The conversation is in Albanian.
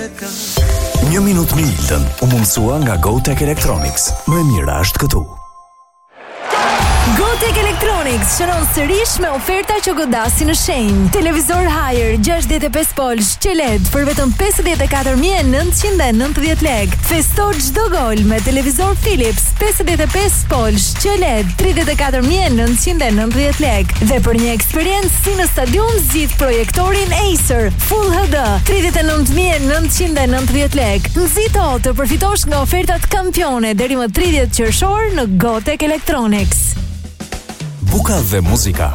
Një minutë me Iltën u mundsua nga GoTech Electronics. Më e mira është këtu. GoTech Electronics shënon sërish me oferta që godasin në shenjë. Televizor Haier 65 polsh QLED për vetëm 54.990 lek. Festo çdo gol me televizor Philips 55 polsh QLED 34.990 lek. Dhe për një eksperiencë si në stadium zgjidh projektorin Acer Full HD 39.990 lek. Nxito të përfitosh nga ofertat kampione deri më 30 qershor në GoTech Electronics. Buka dhe muzika